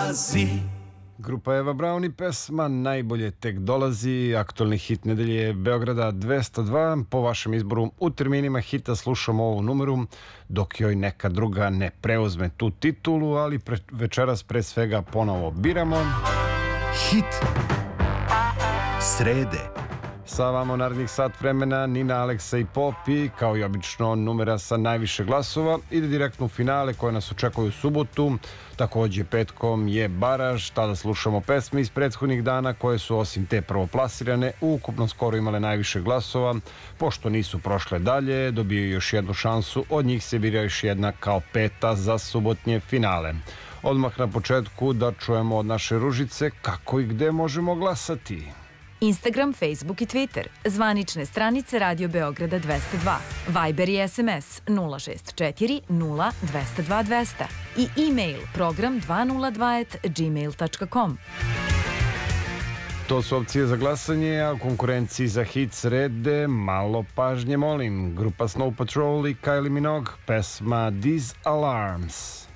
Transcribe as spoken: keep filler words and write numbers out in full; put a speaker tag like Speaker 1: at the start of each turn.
Speaker 1: dolazi.
Speaker 2: Grupa Eva Braun i pesma Najbolje tek dolazi. Aktualni hit nedelje Beograda dvesta dva. Po vašem izboru u terminima hita slušamo ovu numeru dok joj neka druga ne preuzme tu titulu, ali pre, večeras pre svega ponovo biramo
Speaker 1: hit srede.
Speaker 2: Sa vama narednih sat vremena Nina, Aleksa i Popi, kao i obično numera sa najviše glasova, ide direktno u finale koje nas očekuju u subotu. Takođe petkom je baraž, tada slušamo pesme iz prethodnih dana koje su osim te prvoplasirane ukupno skoro imale najviše glasova. Pošto nisu prošle dalje, dobiju još jednu šansu, od njih se bira još jedna kao peta za subotnje finale. Odmah na početku da čujemo od naše Ružice kako i gde možemo glasati.
Speaker 3: Instagram, Facebook i Twitter, zvanične stranice Radio Beograda dvesta dva, Viber i S M S nula šest četiri nula dvesta dva dvesta i e-mail program dvesta dva at gmail tačka com.
Speaker 2: To su opcije za glasanje, a u konkurenciji za hit srede malo pažnje molim. Grupa Snow Patrol i Kylie Minogue, pesma These Alarms.